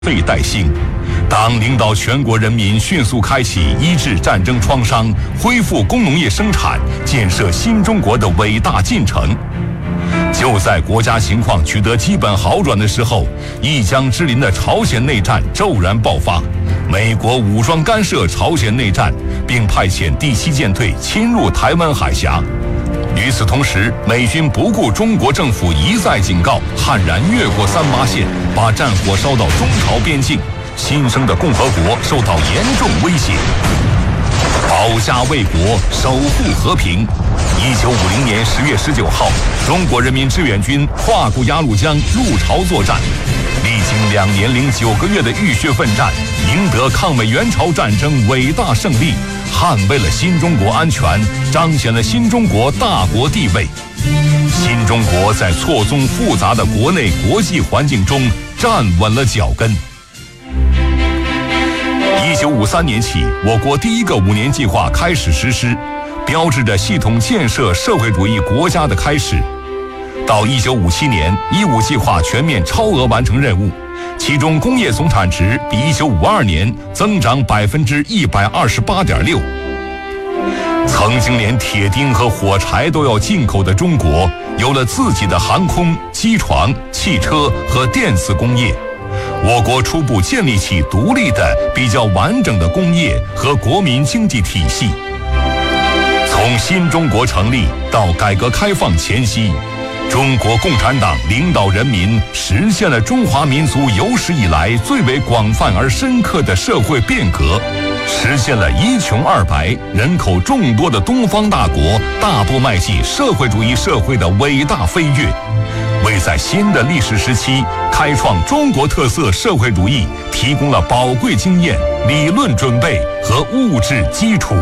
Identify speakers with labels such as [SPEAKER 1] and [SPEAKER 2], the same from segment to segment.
[SPEAKER 1] 费代兴。党领导全国人民迅速开启医治战争创伤、恢复工农业生产、建设新中国的伟大进程。就在国家情况取得基本好转的时候，一江之邻的朝鲜内战骤然爆发，美国武装干涉朝鲜内战，并派遣第7舰队侵入台湾海峡。与此同时，美军不顾中国政府一再警告，悍然越过38线，把战火烧到中朝边境，新生的共和国受到严重威胁。保家卫国，守护和平。1950年10月19号，中国人民志愿军跨过鸭绿江入朝作战，历经2年零9个月的浴血奋战，赢得抗美援朝战争伟大胜利，捍卫了新中国安全，彰显了新中国大国地位。新中国在错综复杂的国内国际环境中站稳了脚跟。1953年起，我国第一个5年计划开始实施，标志着系统建设社会主义国家的开始。到1957年，15计划全面超额完成任务，其中工业总产值比1952年增长128.6%。曾经连铁钉和火柴都要进口的中国，有了自己的航空、机床、汽车和电子工业。我国初步建立起独立的、比较完整的工业和国民经济体系。从新中国成立到改革开放前夕，中国共产党领导人民实现了中华民族有史以来最为广泛而深刻的社会变革，实现了一穷二白、人口众多的东方大国大步迈进社会主义社会的伟大飞跃，为在新的历史时期开创中国特色社会主义提供了宝贵经验、理论准备和物质基础。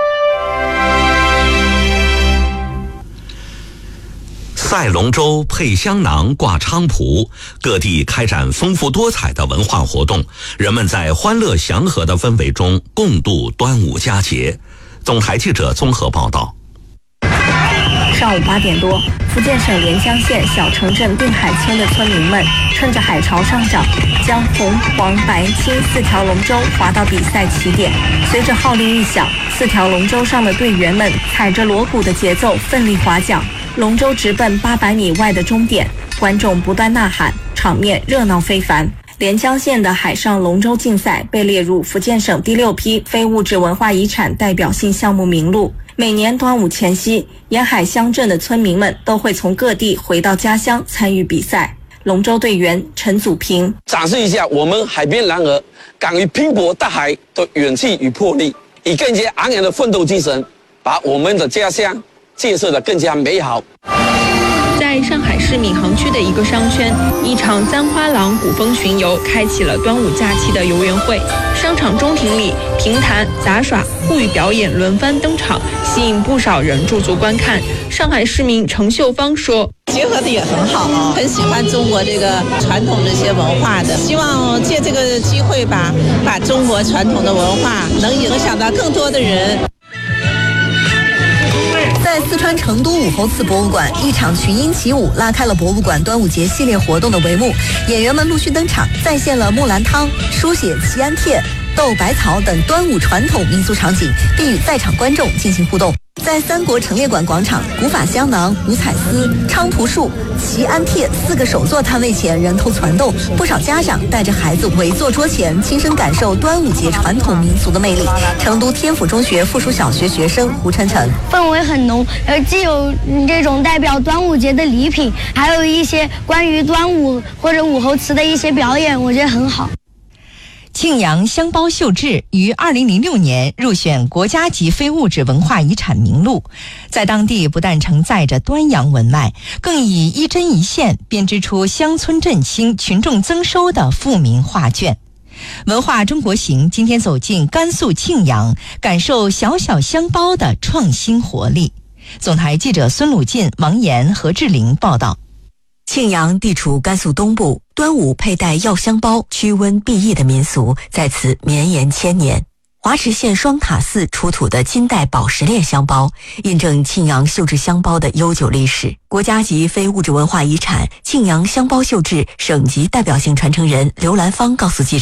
[SPEAKER 2] 赛龙舟、配香囊、挂菖蒲，各地开展丰富多彩的文化活动，人们在欢乐祥和的氛围中共度端午佳节。总台记者综合报道。
[SPEAKER 3] 上午8点多，福建省连江县小城镇定海村的村民们趁着海潮上涨，将红、黄、白、青4条龙舟划到比赛起点。随着号令一响，4条龙舟上的队员们踩着锣鼓的节奏奋力划桨，龙舟直奔800米外的终点，观众不断呐喊，场面热闹非凡。连江县的海上龙舟竞赛被列入福建省第6批非物质文化遗产代表性项目名录。每年端午前夕，沿海乡镇的村民们都会从各地回到家乡参与比赛。龙舟队员陈祖平
[SPEAKER 4] 展示一下我们海边男儿敢于拼搏大海的勇气与魄力，以更加昂扬的奋斗精神，把我们的家乡建设得更加美好。
[SPEAKER 5] 在上海市闵行区的一个商圈，一场簪花廊古风巡游开启了端午假期的游园会。商场中庭里，评弹、杂耍、沪语表演轮番登场，吸引不少人驻足观看。上海市民程秀芳说：“
[SPEAKER 6] 结合的也很好啊，很喜欢中国这个传统这些文化的，希望借这个机会吧，把中国传统的文化能影响到更多的人。”
[SPEAKER 7] 在四川成都武侯祠博物馆，一场群英起舞拉开了博物馆端午节系列活动的帷幕。演员们陆续登场，再现了木兰汤、书写祈安帖、斗百草等端午传统民俗场景，并与在场观众进行互动。在三国陈列馆广场，古法香囊、五彩丝、菖蒲树、祈安帖4个手作摊位前人头攒动，不少家长带着孩子围坐桌前，亲身感受端午节传统民俗的魅力。成都天府中学附属小学学生胡晨晨，
[SPEAKER 8] 氛围很浓，既有这种代表端午节的礼品，还有一些关于端午或者武侯祠的一些表演，我觉得很好。
[SPEAKER 9] 庆阳香包绣制于2006年入选国家级非物质文化遗产名录，在当地不但承载着端阳文脉，更以一针一线编织出乡村振兴、群众增收的富民画卷。文化中国行今天走进甘肃庆阳，感受小小香包的创新活力。总台记者孙鲁进、王岩、何志玲报道。
[SPEAKER 7] 庆阳地处甘肃东部，端午佩戴药香包驱瘟避疫的民俗在此绵延千年。
[SPEAKER 10] 华池县双塔寺出土的金代宝石链香包，印证庆阳绣制香包的悠久历史。国家级非物质文化遗产庆阳香包绣制省级代表性传承人刘兰芳告诉记者。